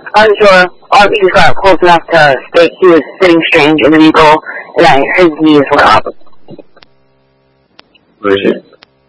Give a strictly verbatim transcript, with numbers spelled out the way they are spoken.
unsure. All he just got close enough to state he was sitting strange in the vehicle, and that his knees were up. Where is it?